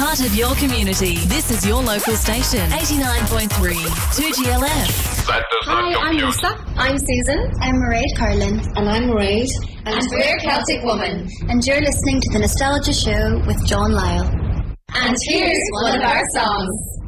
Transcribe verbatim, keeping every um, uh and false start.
part of your community. This is your local station, eighty-nine point three, two G L F. That does Hi, not I'm compute. Lisa. I'm Susan. I'm Mairead Carlin. And I'm Mairead. And, and we're Celtic Woman. And you're listening to The Nostalgia Show with John Lyle. And here's one of our songs.